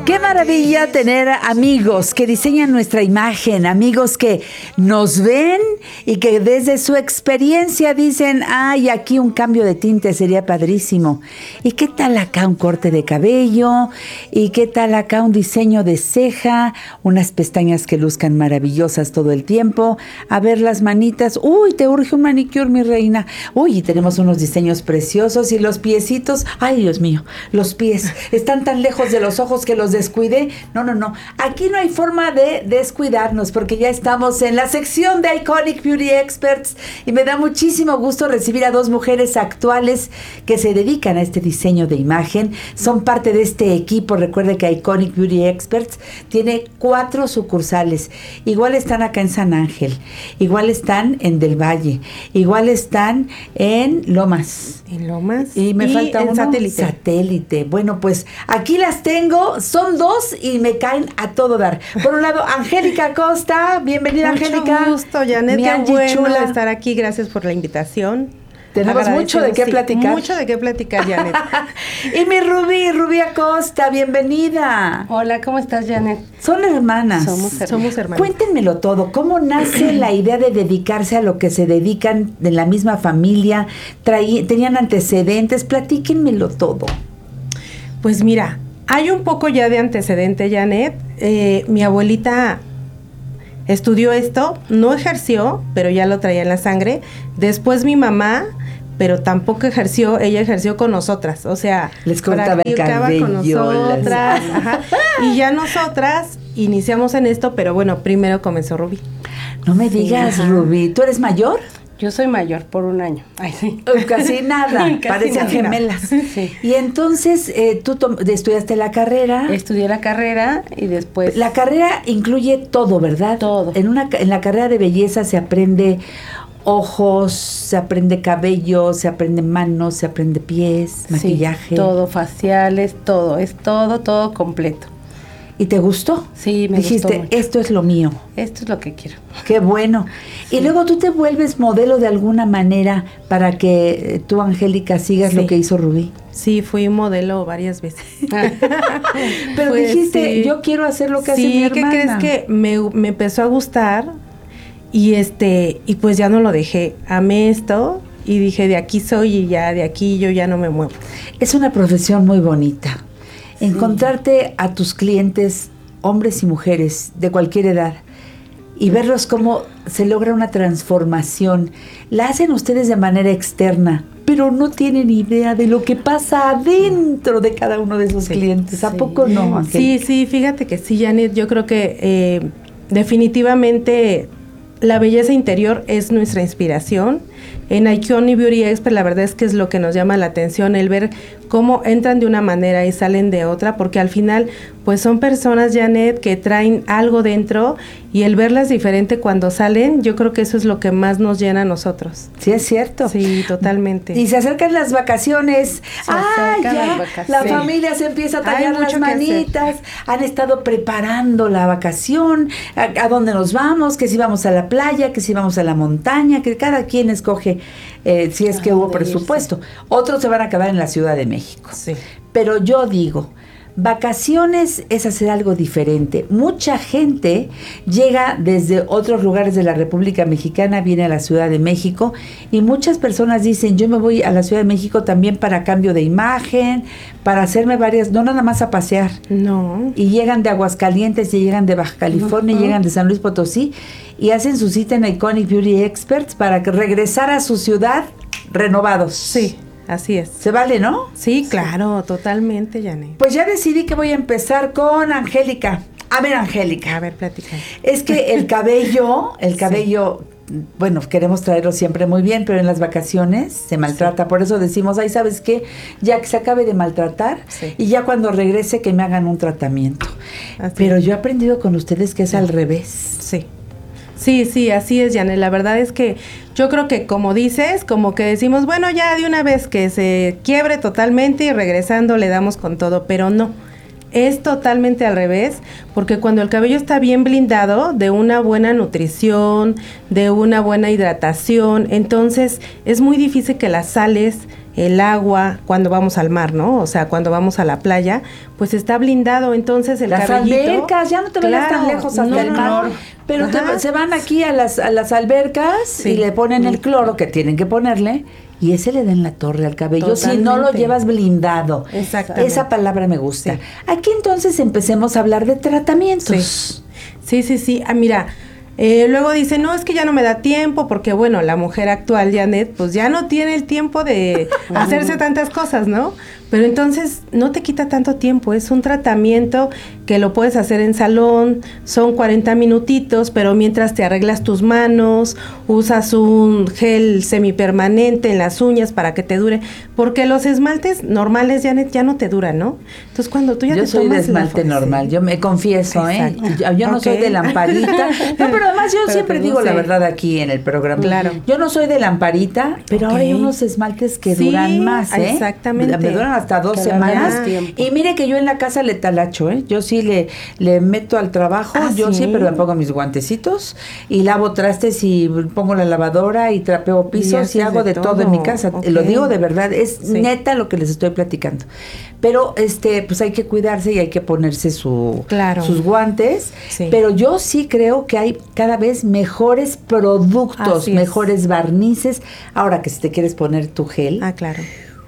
Qué maravilla tener amigos que diseñan nuestra imagen, amigos que nos ven y que desde su experiencia dicen, ay, aquí un cambio de tinte sería padrísimo. ¿Y qué tal acá un corte de cabello? ¿Y qué tal acá un diseño de ceja? Unas pestañas que luzcan maravillosas todo el tiempo. A ver las manitas. Uy, te urge un manicure, mi reina. Uy, y tenemos unos diseños preciosos y los piecitos. Ay, Dios mío, los pies están tan lejos de los ojos que los descuidé. No. Aquí no hay forma de descuidarnos porque ya estamos en la sección de Iconic Beauty Experts y me da muchísimo gusto recibir a dos mujeres actuales que se dedican a este diseño de imagen. Son parte de este equipo. Recuerde que Iconic Beauty Experts tiene 4 sucursales. Igual están acá en San Ángel, igual están en Del Valle, igual están en Lomas. En Lomas. Y me falta uno. Satélite. Bueno, pues aquí las tengo. Son 2 y me caen a todo dar. Por un lado, Angélica Costa. Bienvenida, Angélica. Mucho gusto, Janet. Qué bueno estar aquí. Gracias por la invitación. Tenemos mucho de qué platicar. Mucho de qué platicar, Janet. Y mi Rubí Acosta, bienvenida. Hola, ¿cómo estás, Janet? Son hermanas. Somos hermanas. Cuéntenmelo todo. ¿Cómo nace la idea de dedicarse a lo que se dedican de la misma familia? ¿Tenían antecedentes? Platíquenmelo todo. Pues mira, hay un poco ya de antecedente, Janet. Mi abuelita estudió esto, no ejerció, pero ya lo traía en la sangre. Después mi mamá, pero tampoco ejerció, ella ejerció con nosotras. O sea, les cortaba el cabello con nosotras. Ajá. Y ya nosotras iniciamos en esto, pero bueno, primero comenzó Rubí. No me digas, ajá. Rubí, ¿tú eres mayor? Yo soy mayor por 1 año. Ay, sí. Casi nada, parecen gemelas. Sí. Y entonces, tú estudiaste la carrera. Estudié la carrera y después... La carrera incluye todo, ¿verdad? Todo. En la carrera de belleza se aprende ojos, se aprende cabello, se aprende manos, se aprende pies, maquillaje. Sí, todo, faciales, todo. Es todo completo. ¿Y te gustó? Sí, me dijiste, gustó mucho. Esto es lo mío. Esto es lo que quiero. Qué bueno. Sí. Y luego tú te vuelves modelo de alguna manera para que tú, Angélica, sigas lo que hizo Rubí. Sí, fui modelo varias veces. Pero pues dijiste, sí. Yo quiero hacer lo que hace mi hermana. ¿Qué crees? Que me empezó a gustar y pues ya no lo dejé. Amé esto y dije, de aquí soy y ya de aquí yo ya no me muevo. Es una profesión muy bonita. Encontrarte a tus clientes, hombres y mujeres de cualquier edad, y verlos cómo se logra una transformación. La hacen ustedes de manera externa, pero no tienen idea de lo que pasa adentro de cada uno de esos clientes. ¿A poco no, Angélica? Sí, fíjate que sí, Janet. Yo creo que definitivamente la belleza interior es nuestra inspiración. En Iconic Beauty Expert la verdad es que es lo que nos llama la atención, el ver cómo entran de una manera y salen de otra, porque al final pues son personas, Janet, que traen algo dentro y el verlas diferente cuando salen, yo creo que eso es lo que más nos llena a nosotros. Sí, es cierto. Sí, totalmente. Y se acercan las vacaciones. La familia se empieza a tallar las manitas. Han estado preparando la vacación, a dónde nos vamos, que si vamos a la playa, que si vamos a la montaña, que cada quien escoge si es que hubo presupuesto. Otros se van a quedar en la Ciudad de México. Sí. Pero yo digo, vacaciones es hacer algo diferente. Mucha gente llega desde otros lugares de la República Mexicana, viene a la Ciudad de México y muchas personas dicen, yo me voy a la Ciudad de México también para cambio de imagen, para hacerme varias, no nada más a pasear. No. Y llegan de Aguascalientes, y llegan de Baja California, y llegan de San Luis Potosí y hacen su cita en Iconic Beauty Experts para regresar a su ciudad renovados. Sí. Así es. ¿Se vale, no? Sí, claro, totalmente, Janet. Pues ya decidí que voy a empezar con Angélica. A ver, Angélica. A ver, platica. Es que el cabello, bueno, queremos traerlo siempre muy bien, pero en las vacaciones se maltrata. Sí. Por eso decimos, ay, ¿sabes qué? Ya que se acabe de maltratar y ya cuando regrese que me hagan un tratamiento. Pero yo he aprendido con ustedes que es al revés. Sí. Sí, así es, Janet. La verdad es que yo creo que, como dices, como que decimos, bueno, ya de una vez que se quiebre totalmente y regresando le damos con todo, pero no. Es totalmente al revés, porque cuando el cabello está bien blindado de una buena nutrición, de una buena hidratación, entonces es muy difícil que las sales el agua, cuando vamos al mar, ¿no? O sea, cuando vamos a la playa, pues está blindado, entonces el las cabellito... albercas, ya no te vayas tan lejos hasta el mar. Pero se van aquí a las albercas y le ponen el cloro que tienen que ponerle. Y ese le da en la torre al cabello. Totalmente. Si no lo llevas blindado. Exactamente. Esa palabra me gusta. Sí. Aquí entonces empecemos a hablar de tratamientos. Sí. Mira, luego dice, no, es que ya no me da tiempo, porque bueno, la mujer actual, Janet, pues ya no tiene el tiempo de hacerse tantas cosas, ¿no? Pero entonces no te quita tanto tiempo, es un tratamiento que lo puedes hacer en salón, son 40 minutitos, pero mientras te arreglas tus manos, usas un gel semipermanente en las uñas para que te dure, porque los esmaltes normales, Janet, ya no te duran, ¿no? Entonces cuando tú ya yo te soy de tomas esmalte normal, yo me confieso, Exacto. yo no soy de lamparita, no, pero además yo siempre digo la verdad aquí en el programa. Claro. Yo no soy de lamparita, pero ahora hay unos esmaltes que duran más, Exactamente. Me duran hasta 2 semanas. Y mire que yo en la casa le talacho, yo sí le meto al trabajo, pero me pongo mis guantecitos y lavo trastes y pongo la lavadora y trapeo pisos y hago de todo en mi casa. Lo digo de verdad, es neta lo que les estoy platicando. Pero pues hay que cuidarse y hay que ponerse sus guantes. Sí. Pero yo sí creo que hay cada vez mejores productos, mejores barnices. Ahora que si te quieres poner tu gel. Ah, claro.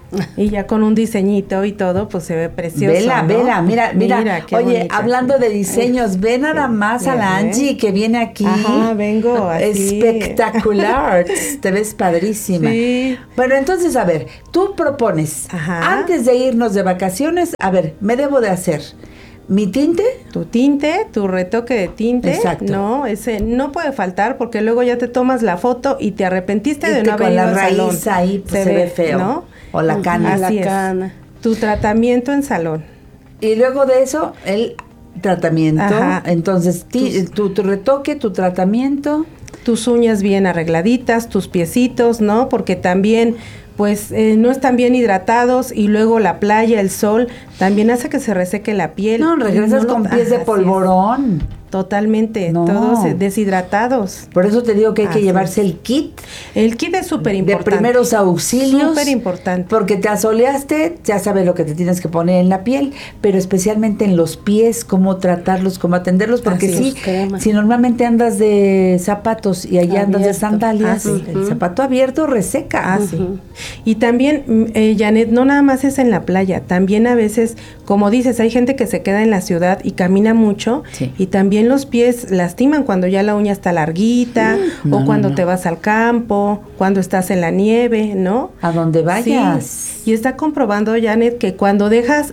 Y ya con un diseñito y todo, pues se ve precioso. Vela, ¿no? mira. Oye, bonita, hablando de diseños, ve nada más a la Angie que viene aquí. Ajá, vengo así. Espectacular. Te ves padrísima. Sí. Bueno, entonces, a ver, tú propones, antes de irnos de vacaciones, a ver, me debo de hacer mi tinte. Tu tinte, tu retoque de tinte. Exacto. No, ese no puede faltar porque luego ya te tomas la foto y te arrepentiste de no haber con ido la al salón. raíz ahí pues, se ve feo, ¿no? O la cana. Así es. Tu tratamiento en salón. Y luego de eso, el tratamiento. Ajá. Entonces, tu retoque, tu tratamiento. Tus uñas bien arregladitas, tus piecitos, ¿no? Porque también, pues, no están bien hidratados y luego la playa, el sol, también hace que se reseque la piel. No, regresas con pies de polvorón. Totalmente, todos deshidratados. Por eso te digo que hay que llevarse el kit. El kit es súper importante. De primeros auxilios. Súper importante. Porque te asoleaste, ya sabes lo que te tienes que poner en la piel, pero especialmente en los pies, cómo tratarlos, cómo atenderlos, porque si normalmente andas de zapatos y allá andas de sandalias, el zapato abierto reseca. Y también, Janet, no nada más es en la playa, también a veces, como dices, hay gente que se queda en la ciudad y camina mucho y también los pies lastiman cuando ya la uña está larguita o cuando te vas al campo, cuando estás en la nieve, ¿no? A donde vayas. Sí. Y está comprobando, Janet, que cuando dejas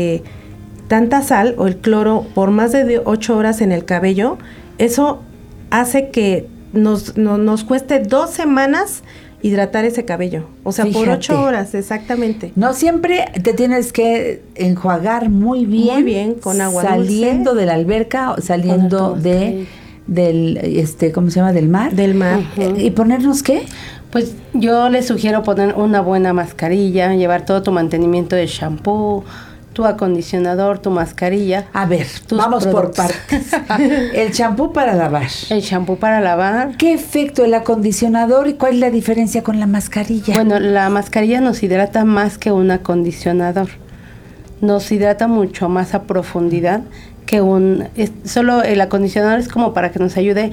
tanta sal o el cloro por más de 8 horas en el cabello, eso hace que nos cueste 2 semanas hidratar ese cabello. O sea, por 8 horas, exactamente. No siempre te tienes que enjuagar muy bien. Muy bien, con agua saliendo dulce. De la alberca o saliendo del ¿cómo se llama? Del mar. Del mar. ¿Y ponernos qué? Pues yo les sugiero poner una buena mascarilla, llevar todo tu mantenimiento de shampoo, tu acondicionador, tu mascarilla. A ver, vamos por partes. El champú para lavar. El champú para lavar. ¿Qué efecto el acondicionador y cuál es la diferencia con la mascarilla? Bueno, la mascarilla nos hidrata más que un acondicionador. Nos hidrata mucho más a profundidad que solo el acondicionador es como para que nos ayude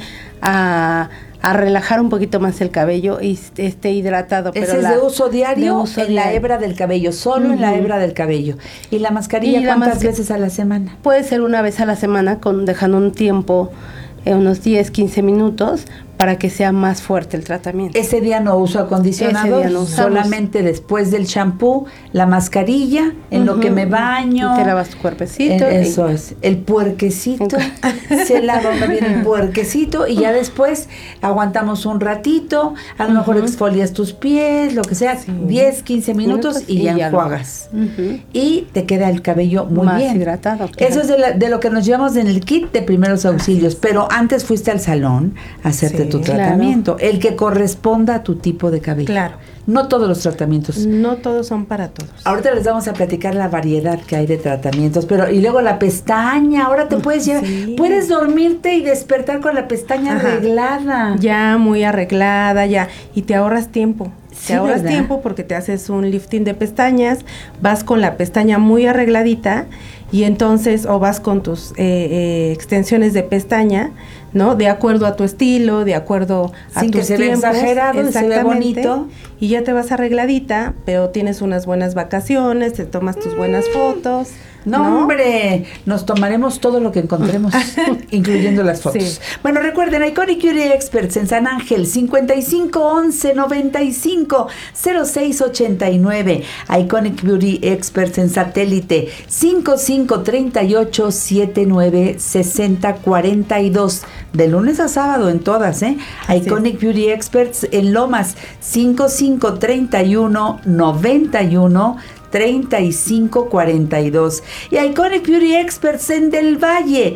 a relajar un poquito más el cabello y esté hidratado. Ese es de uso diario la hebra del cabello, solo en la hebra del cabello. ¿Y la mascarilla cuántas veces a la semana? Puede ser una vez a la semana, dejando un tiempo, unos 10, 15 minutos, para que sea más fuerte el tratamiento. Ese día no uso acondicionador, solamente después del champú, la mascarilla, en lo que me baño. Y te lavas tu cuerpecito. Eso es, el puerquecito, se lava bien el puerquecito y ya después aguantamos un ratito, a lo mejor exfolias tus pies, lo que sea, 10, 15 minutos y ya enjuagas. Y te queda el cabello muy más bien hidratado. Claro. Eso es de lo que nos llevamos en el kit de primeros auxilios, pero antes fuiste al salón a hacerte tu tratamiento, el que corresponda a tu tipo de cabello. Claro. No todos los tratamientos. No todos son para todos. Ahorita les vamos a platicar la variedad que hay de tratamientos, y luego la pestaña, ahora te puedes llevar, puedes dormirte y despertar con la pestaña arreglada. Ya muy arreglada, ya, y te ahorras tiempo. te ahorras ¿verdad? tiempo porque te haces un lifting de pestañas, vas con la pestaña muy arregladita y entonces, o vas con tus extensiones de pestaña, ¿no? De acuerdo a tu estilo, de acuerdo a Sin tus que se vea tiempos. exagerado, se ve bonito. Y ya te vas arregladita, pero tienes unas buenas vacaciones, te tomas tus buenas fotos. No, hombre, nos tomaremos todo lo que encontremos, incluyendo las fotos. Sí. Bueno, recuerden, Iconic Beauty Experts en San Ángel, 5511-950689. Iconic Beauty Experts en Satélite, 5538-796042. De lunes a sábado en todas, ¿eh? Iconic Beauty Experts en Lomas, 5531-91-3542. Y Iconic Beauty Experts en Del Valle,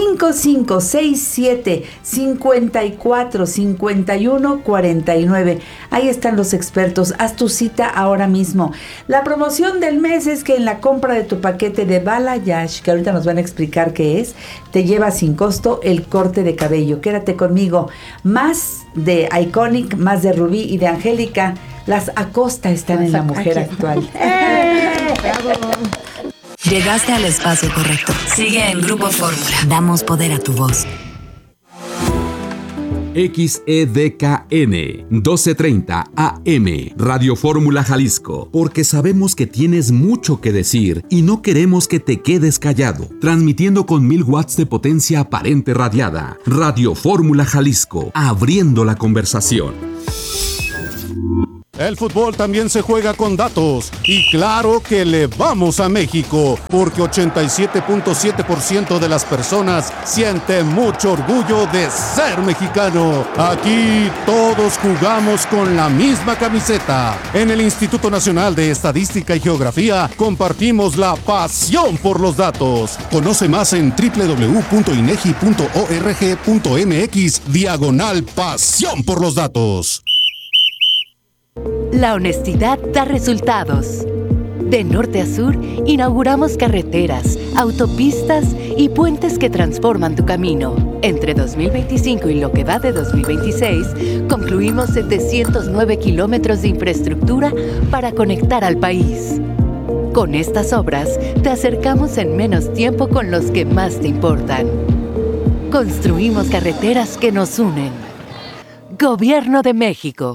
5567-545149. Ahí están los expertos. Haz tu cita ahora mismo. La promoción del mes es que en la compra de tu paquete de Balayage, que ahorita nos van a explicar qué es, te lleva sin costo el corte de cabello. Quédate conmigo. Más de Iconic, más de Rubí y de Angélica. Las Acosta están en La Mujer Actual. Llegaste al espacio correcto. Sigue en Grupo Fórmula. Damos poder a tu voz. XEDKN 1230 AM Radio Fórmula Jalisco, porque sabemos que tienes mucho que decir y no queremos que te quedes callado. Transmitiendo con 1000 watts de potencia aparente radiada. Radio Fórmula Jalisco, abriendo la conversación. El fútbol también se juega con datos y claro que le vamos a México porque 87.7% de las personas sienten mucho orgullo de ser mexicano. Aquí todos jugamos con la misma camiseta. En el Instituto Nacional de Estadística y Geografía compartimos la pasión por los datos. Conoce más en www.inegi.org.mx/pasión por los datos. La honestidad da resultados. De norte a sur, inauguramos carreteras, autopistas y puentes que transforman tu camino. Entre 2025 y lo que va de 2026, concluimos 709 kilómetros de infraestructura para conectar al país. Con estas obras, te acercamos en menos tiempo con los que más te importan. Construimos carreteras que nos unen. Gobierno de México.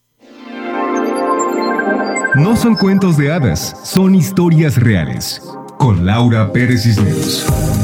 No son cuentos de hadas, son historias reales. Con Laura Pérez Cisneros.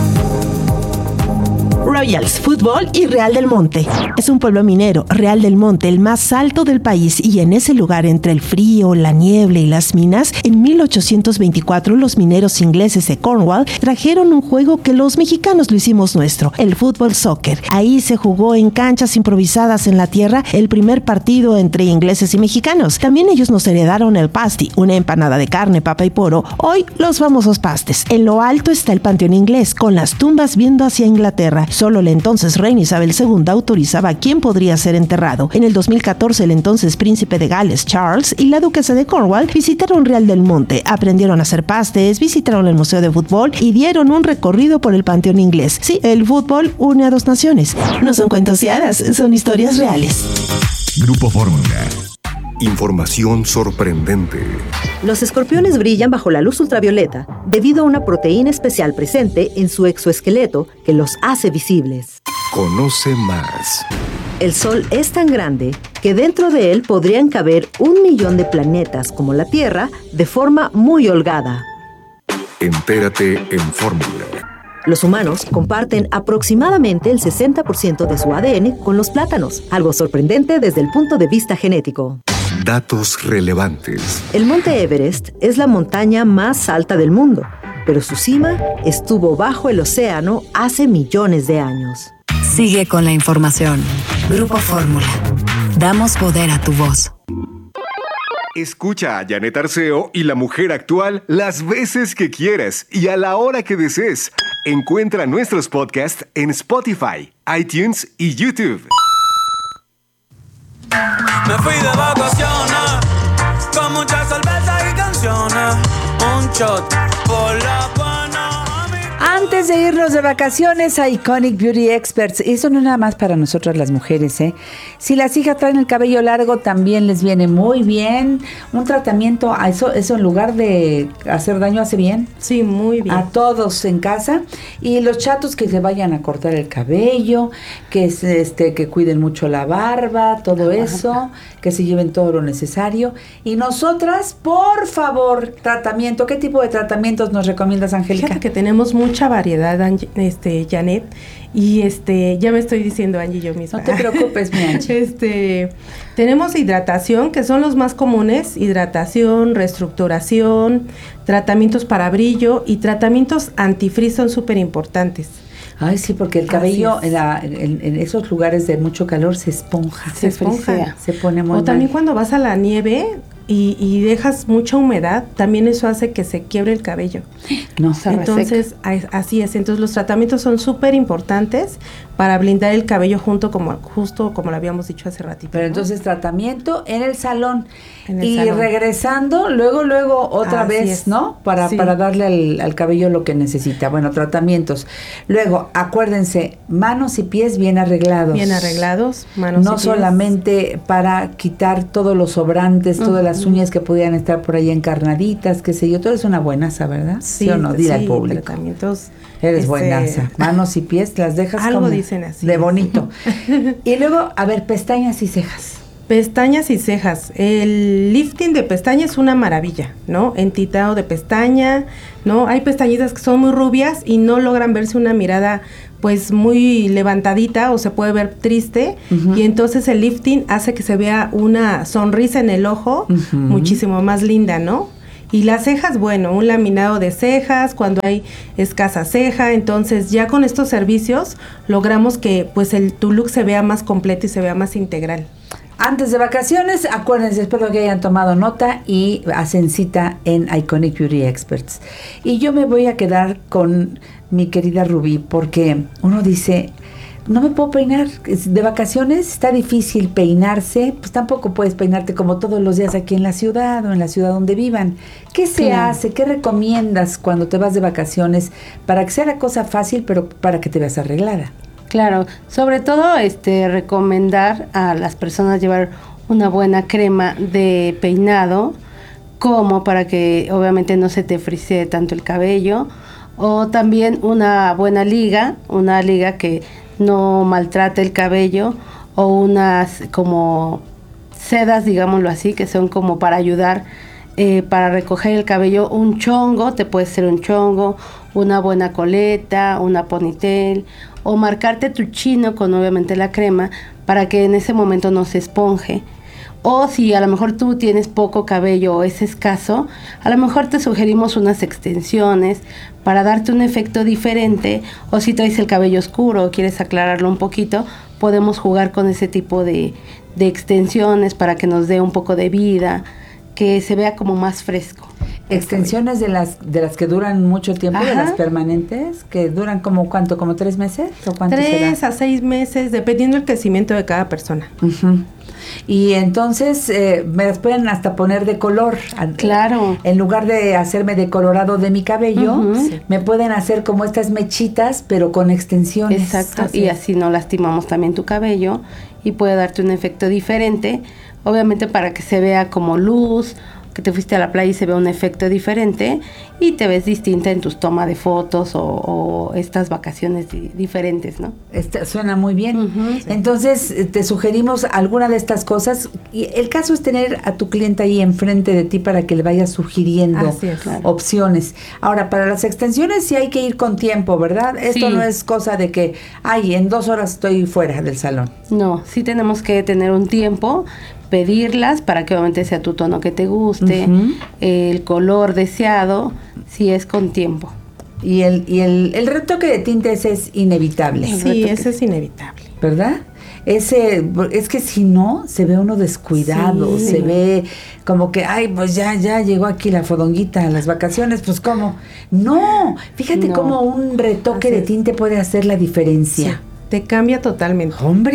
Royals Fútbol y Real del Monte. Es un pueblo minero, Real del Monte, el más alto del país, y en ese lugar, entre el frío, la niebla y las minas, en 1824 los mineros ingleses de Cornwall trajeron un juego que los mexicanos lo hicimos nuestro, el fútbol soccer. Ahí se jugó en canchas improvisadas en la tierra el primer partido entre ingleses y mexicanos. También ellos nos heredaron el pasty, una empanada de carne, papa y poro, hoy los famosos pastes. En lo alto está el Panteón Inglés, con las tumbas viendo hacia Inglaterra. Solo la entonces reina Isabel II autorizaba a quién podría ser enterrado. En el 2014, el entonces príncipe de Gales, Charles, y la duquesa de Cornwall visitaron Real del Monte, aprendieron a hacer pastes, visitaron el Museo de Fútbol y dieron un recorrido por el Panteón Inglés. Sí, el fútbol une a dos naciones. No son cuentos de hadas, son historias reales. Grupo Fórmula. Información sorprendente. Los escorpiones brillan bajo la luz ultravioleta debido a una proteína especial presente en su exoesqueleto que los hace visibles. Conoce más. El Sol es tan grande que dentro de él podrían caber 1 millón de planetas como la Tierra de forma muy holgada. Entérate en Fórmula. Los humanos comparten aproximadamente el 60% de su ADN con los plátanos, algo sorprendente desde el punto de vista genético. Datos relevantes. El Monte Everest es la montaña más alta del mundo, pero su cima estuvo bajo el océano hace millones de años. Sigue con la información. Grupo Fórmula. Damos poder a tu voz. Escucha a Janet Arceo y La Mujer Actual las veces que quieras y a la hora que desees. Encuentra nuestros podcasts en Spotify, iTunes y YouTube. Me fui de vacaciones con muchas cervezas y canciones. Un shot por la buena. Antes Antes de irnos de vacaciones a Iconic Beauty Experts, eso no es nada más para nosotras las mujeres, ¿eh? Si las hijas traen el cabello largo, también les viene muy bien. Un tratamiento, eso en lugar de hacer daño, hace bien. Sí, muy bien. A todos en casa. Y los chatos que se vayan a cortar el cabello, que que cuiden mucho la barba, todo eso, que se lleven todo lo necesario. Y nosotras, por favor, tratamiento. ¿Qué tipo de tratamientos nos recomiendas, Angélica? Fíjate que tenemos mucha variedad, Janet, y ya me estoy diciendo Angie yo misma. No te preocupes, mi Angie. Tenemos hidratación, que son los más comunes: hidratación, reestructuración, tratamientos para brillo y tratamientos antifrizz son súper importantes. Ay, sí, porque el cabello en esos lugares de mucho calor se esponja. Se esponja. Se pone muy mal. O también cuando vas a la nieve y dejas mucha humedad, también eso hace que se quiebre el cabello. No, entonces, así es. Entonces, los tratamientos son súper importantes para blindar el cabello justo como lo habíamos dicho hace ratito. Pero entonces, tratamiento en el salón. Regresando, luego otra vez, ¿no? Para darle al cabello lo que necesita. Bueno, tratamientos. Luego, acuérdense, manos y pies bien arreglados. Bien arreglados, manos y pies. No solamente para quitar todos los sobrantes, todas las uñas que pudieran estar por ahí encarnaditas, qué sé yo. Tú eres una buenaza, ¿verdad? Sí o no, dile al público. Tratamientos. Eres buenaza. Manos y pies las dejas algo como dicen así. De bonito. Y luego, a ver, pestañas y cejas. Pestañas y cejas. El lifting de pestañas es una maravilla, ¿no? Entitado de pestaña, ¿no? Hay pestañitas que son muy rubias y no logran verse una mirada pues muy levantadita o se puede ver triste, y entonces el lifting hace que se vea una sonrisa en el ojo muchísimo más linda, ¿no? Y las cejas, bueno, un laminado de cejas cuando hay escasa ceja. Entonces ya con estos servicios logramos que pues tu look se vea más completo y se vea más integral. Antes de vacaciones, acuérdense, espero que hayan tomado nota y hacen cita en Iconic Beauty Experts. Y yo me voy a quedar con mi querida Rubí, porque uno dice, no me puedo peinar, de vacaciones está difícil peinarse, pues tampoco puedes peinarte como todos los días aquí en la ciudad o en la ciudad donde vivan. ¿Qué se hace? ¿Qué recomiendas cuando te vas de vacaciones para que sea la cosa fácil, pero para que te veas arreglada? Claro, sobre todo recomendar a las personas llevar una buena crema de peinado, como para que obviamente no se te frisee tanto el cabello, o también una buena liga que no maltrate el cabello, o unas como sedas, digámoslo así, que son como para ayudar para recoger el cabello. Un chongo, te puede ser un chongo, una buena coleta, una ponytail, o marcarte tu chino con obviamente la crema para que en ese momento no se esponje. O si a lo mejor tú tienes poco cabello o es escaso, a lo mejor te sugerimos unas extensiones para darte un efecto diferente. O si traes el cabello oscuro o quieres aclararlo un poquito, podemos jugar con ese tipo de extensiones para que nos dé un poco de vida, que se vea como más fresco. Extensiones de las que duran mucho tiempo, de las permanentes, que duran como ¿cuánto? ¿Como 3 meses? ¿O cuánto 3 a 6 meses, dependiendo del crecimiento de cada persona. Y entonces me las pueden hasta poner de color. Claro. En lugar de hacerme decolorado de mi cabello, me pueden hacer como estas mechitas, pero con extensiones. Exacto. Y así no lastimamos también tu cabello y puede darte un efecto diferente, obviamente para que se vea como luz, que te fuiste a la playa y se ve un efecto diferente y te ves distinta en tus tomas de fotos o estas vacaciones diferentes, ¿no? Suena muy bien. Entonces, te sugerimos alguna de estas cosas. Y el caso es tener a tu cliente ahí enfrente de ti para que le vayas sugiriendo opciones. Ahora, para las extensiones sí hay que ir con tiempo, ¿verdad? Esto no es cosa de que, en 2 horas estoy fuera del salón. No, sí tenemos que tener un tiempo, pedirlas para que obviamente sea tu tono que te guste, el color deseado, si es con tiempo. Y el retoque de tintes es inevitable. Sí, ese es inevitable. ¿Verdad? Es que si no, se ve uno descuidado, se ve como que, pues ya llegó aquí la fodonguita a las vacaciones, pues ¿cómo? No, fíjate cómo un retoque de tinte puede hacer la diferencia. Sí, te cambia totalmente. Hombre.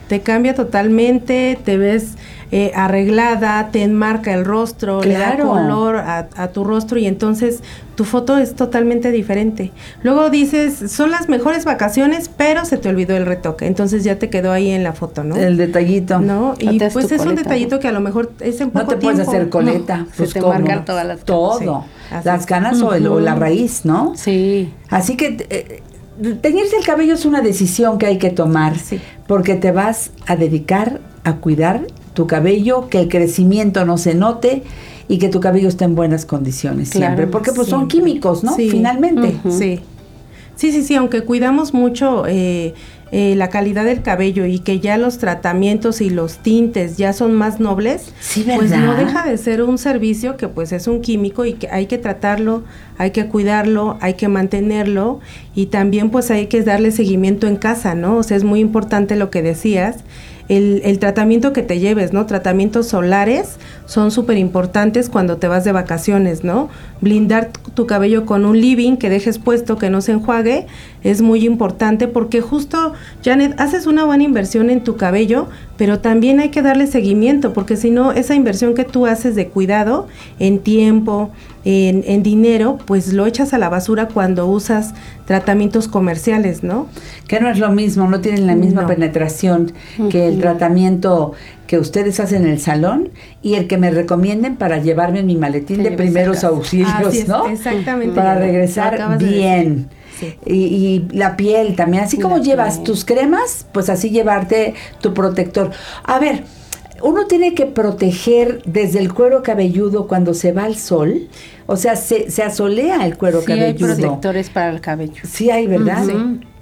te cambia totalmente, te ves arreglada, te enmarca el rostro, le da color a tu rostro y entonces tu foto es totalmente diferente. Luego dices, son las mejores vacaciones, pero se te olvidó el retoque, entonces ya te quedó ahí en la foto, ¿no? El detallito. ¿No? Y pues es un detallito que a lo mejor es en poco tiempo. No te puedes hacer coleta. No, pues se te marcan todas las canas. Todo. Sí, las canas o la raíz, ¿no? Sí. Así que teñirse el cabello es una decisión que hay que tomar, porque te vas a dedicar a cuidar tu cabello, que el crecimiento no se note y que tu cabello esté en buenas condiciones siempre, porque pues son químicos, ¿no? Sí. Finalmente. Sí, aunque cuidamos mucho la calidad del cabello y que ya los tratamientos y los tintes ya son más nobles, pues no deja de ser un servicio que pues es un químico y que hay que tratarlo, hay que cuidarlo, hay que mantenerlo y también pues hay que darle seguimiento en casa, ¿no? O sea, es muy importante lo que decías. El tratamiento que te lleves, ¿no? Tratamientos solares son súper importantes cuando te vas de vacaciones, ¿no? Blindar tu cabello con un leave-in que dejes puesto, que no se enjuague, es muy importante porque justo, Janet, haces una buena inversión en tu cabello, pero también hay que darle seguimiento, porque si no, esa inversión que tú haces de cuidado, en tiempo, en dinero, pues lo echas a la basura cuando usas tratamientos comerciales, ¿no? Que no es lo mismo, no tienen la misma penetración que el tratamiento que ustedes hacen en el salón y el que me recomienden para llevarme en mi maletín de primeros auxilios, ¿no? Exactamente. Para regresar bien. Sí. Y la piel también, así como llevas tus cremas, pues así llevarte tu protector. A ver, uno tiene que proteger desde el cuero cabelludo cuando se va al sol, o sea, se asolea el cuero cabelludo. Sí, hay protectores para el cabello. Sí hay, ¿verdad? Sí.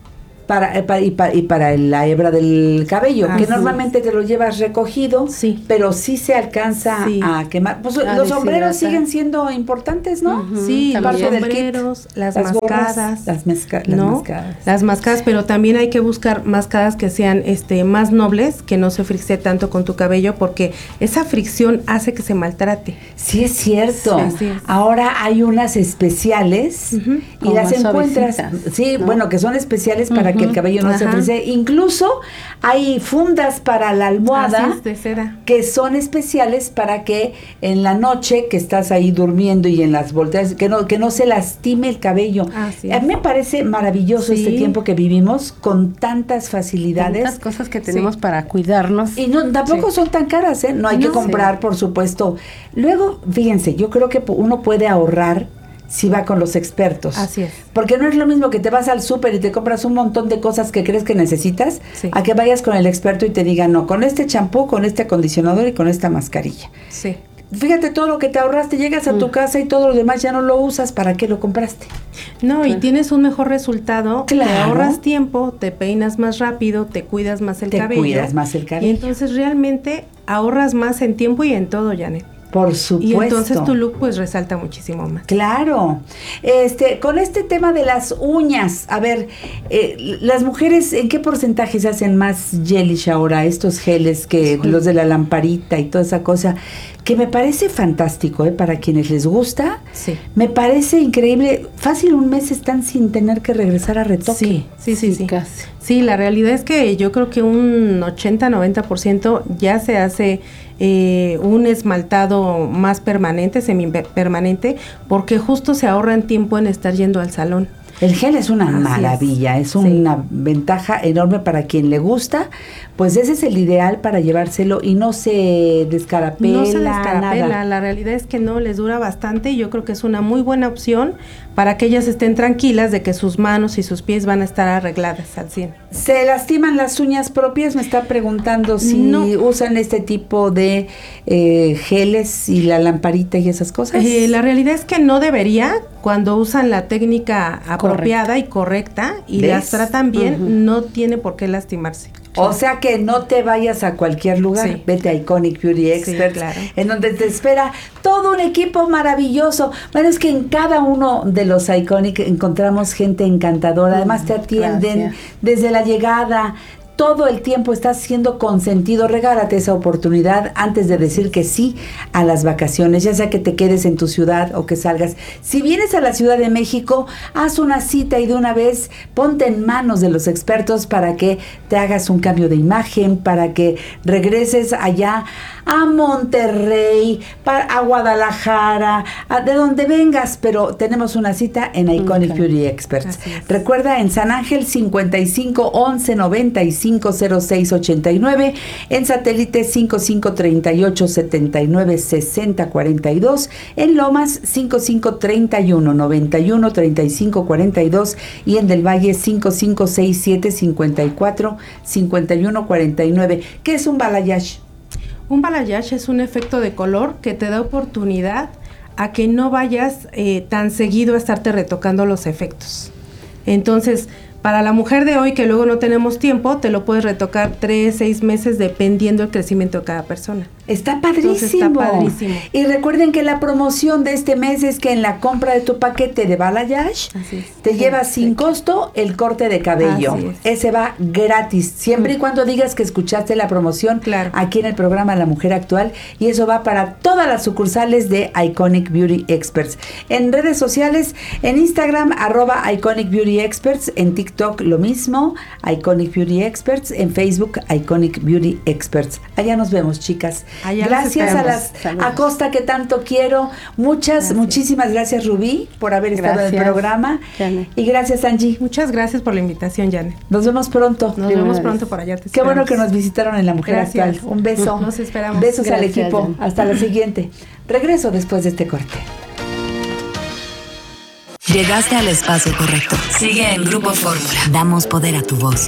Para la hebra del cabello, que normalmente te lo llevas recogido, pero sí se alcanza a quemar. Pues los sombreros siguen siendo importantes, ¿no? Sí, los sombreros, las mascadas, las mascadas, pero también hay que buscar mascadas que sean más nobles, que no se fricse tanto con tu cabello, porque esa fricción hace que se maltrate. Sí, es cierto. Sí, ahora hay unas especiales y las encuentras, ¿no? Bueno, que son especiales para que el cabello no se fricse. Incluso hay fundas para la almohada de seda, que son especiales para que en la noche que estás ahí durmiendo y en las volteas, que no se lastime el cabello. A mí me parece maravilloso este tiempo que vivimos con tantas facilidades. Tantas cosas que tenemos para cuidarnos. Y tampoco son tan caras, ¿eh? No hay que comprar, por supuesto. Luego, fíjense, yo creo que uno puede ahorrar si va con los expertos. Así es. Porque no es lo mismo que te vas al súper y te compras un montón de cosas que crees que necesitas, a que vayas con el experto y te diga, no, con este champú, con este acondicionador y con esta mascarilla. Sí. Fíjate todo lo que te ahorraste, llegas a tu casa y todo lo demás ya no lo usas, ¿para qué lo compraste? No, y tienes un mejor resultado, te ahorras tiempo, te peinas más rápido, te cuidas más el cabello. Y entonces realmente ahorras más en tiempo y en todo, Janet. Por supuesto. Y entonces tu look pues resalta muchísimo más. Claro. Con este tema de las uñas, a ver, las mujeres, ¿en qué porcentaje se hacen más gelish ahora? Estos geles que los de la lamparita y toda esa cosa, que me parece fantástico, para quienes les gusta. Sí. Me parece increíble. Fácil un mes están sin tener que regresar a retoque. Sí. Casi. Sí, la realidad es que yo creo que un 80-90% ya se hace un esmaltado más permanente, semipermanente, porque justo se ahorran tiempo en estar yendo al salón. El gel es una maravilla, es una ventaja enorme para quien le gusta, pues ese es el ideal para llevárselo y no se descarapela. No se descarapela, la realidad es que no, les dura bastante y yo creo que es una muy buena opción para que ellas estén tranquilas de que sus manos y sus pies van a estar arregladas al 100. ¿Se lastiman las uñas propias? Me está preguntando si usan este tipo de geles y la lamparita y esas cosas. La realidad es que no debería, cuando usan la técnica apropiada y correcta y las tratan bien, no tiene por qué lastimarse. O sea que no te vayas a cualquier lugar, vete a Iconic Beauty Experts, en donde te espera todo un equipo maravilloso. Bueno, es que en cada uno de los Iconic encontramos gente encantadora, además te atienden desde la llegada, todo el tiempo estás siendo consentido, regálate esa oportunidad antes de decir que sí a las vacaciones, ya sea que te quedes en tu ciudad o que salgas. Si vienes a la Ciudad de México, haz una cita y de una vez ponte en manos de los expertos para que te hagas un cambio de imagen, para que regreses allá a Monterrey, a Guadalajara, de donde vengas, pero tenemos una cita en Iconic Beauty Experts. Recuerda, en San Ángel 55 11 95 06 89, en Satélite 55 38 79 60 42, en Lomas 55 31 91 35 42 y en Del Valle 55 67 54 51 49. ¿Qué es un balayage? Un balayage es un efecto de color que te da oportunidad a que no vayas tan seguido a estarte retocando los efectos. Entonces, para la mujer de hoy que luego no tenemos tiempo, te lo puedes retocar 3, 6 meses dependiendo del crecimiento de cada persona. Está padrísimo. Entonces, está padrísimo. Y recuerden que la promoción de este mes es que en la compra de tu paquete de balayage te llevas sin costo el corte de cabello. Ese va gratis, siempre y cuando digas que escuchaste la promoción aquí en el programa La Mujer Actual, y eso va para todas las sucursales de Iconic Beauty Experts. En redes sociales, en Instagram, @Iconic Beauty Experts, en TikTok lo mismo, Iconic Beauty Experts, en Facebook, Iconic Beauty Experts. Allá nos vemos, chicas. Allá gracias a las Acosta que tanto quiero. Muchísimas gracias, Rubí, por haber estado en el programa. Janet. Y gracias, Angie. Muchas gracias por la invitación, Janet. Nos vemos pronto. Nos vemos pronto por allá. Qué bueno que nos visitaron en La Mujer Actual. Un beso. Nos esperamos. Besos al equipo. Janet. Hasta la siguiente. Regreso después de este corte. Llegaste al espacio correcto. Sigue en Grupo Fórmula. Damos poder a tu voz.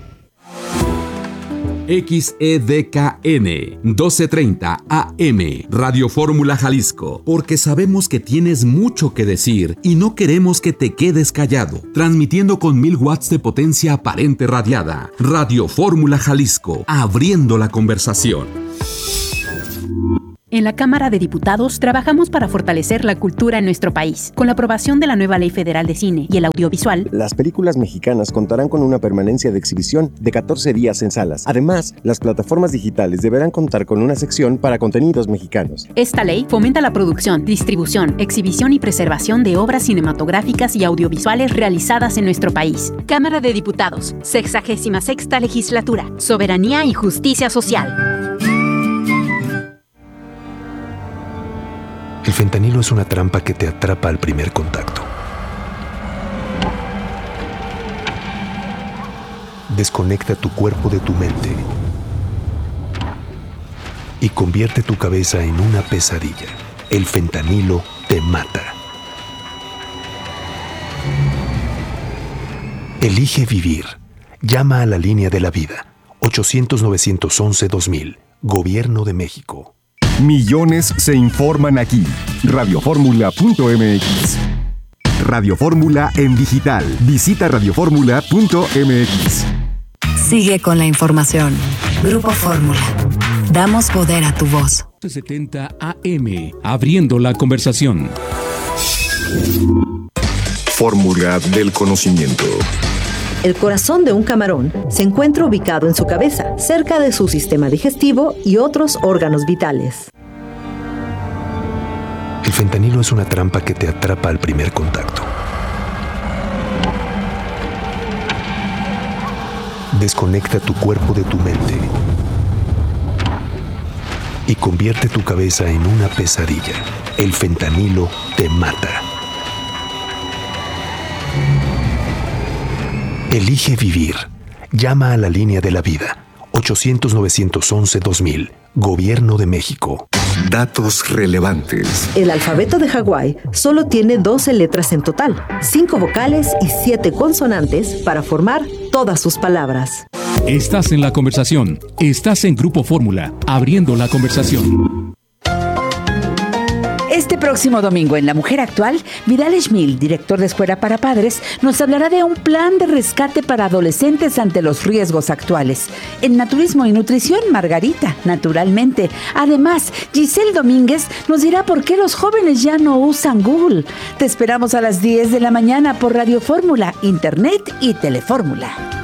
XEDKN 1230 AM Radio Fórmula Jalisco, porque sabemos que tienes mucho que decir y no queremos que te quedes callado. Transmitiendo con 1000 watts de potencia aparente radiada. Radio Fórmula Jalisco, abriendo la conversación. En la Cámara de Diputados trabajamos para fortalecer la cultura en nuestro país. Con la aprobación de la nueva Ley Federal de Cine y el Audiovisual, las películas mexicanas contarán con una permanencia de exhibición de 14 días en salas. Además, las plataformas digitales deberán contar con una sección para contenidos mexicanos. Esta ley fomenta la producción, distribución, exhibición y preservación de obras cinematográficas y audiovisuales realizadas en nuestro país. Cámara de Diputados, 66ª Legislatura. Soberanía y Justicia Social. El fentanilo es una trampa que te atrapa al primer contacto. Desconecta tu cuerpo de tu mente y convierte tu cabeza en una pesadilla. El fentanilo te mata. Elige vivir. Llama a la línea de la vida. 800-911-2000. Gobierno de México. Millones se informan aquí. Radioformula.mx. Radio Fórmula en digital. Visita radioformula.mx. Sigue con la información. Grupo Fórmula. Damos poder a tu voz. 70 AM. Abriendo la conversación. Fórmula del conocimiento. El corazón de un camarón se encuentra ubicado en su cabeza, cerca de su sistema digestivo y otros órganos vitales. El fentanilo es una trampa que te atrapa al primer contacto. Desconecta tu cuerpo de tu mente y convierte tu cabeza en una pesadilla. El fentanilo te mata. Elige vivir. Llama a la línea de la vida. 800-911-2000. Gobierno de México. Datos relevantes. El alfabeto de Hawái solo tiene 12 letras en total, 5 vocales y 7 consonantes para formar todas sus palabras. Estás en la conversación. Estás en Grupo Fórmula, abriendo la conversación. Este próximo domingo en La Mujer Actual, Vidal Schmil, director de Escuela para Padres, nos hablará de un plan de rescate para adolescentes ante los riesgos actuales. En Naturismo y Nutrición, Margarita, naturalmente. Además, Giselle Domínguez nos dirá por qué los jóvenes ya no usan Google. Te esperamos a las 10 de la mañana por Radio Fórmula, Internet y Telefórmula.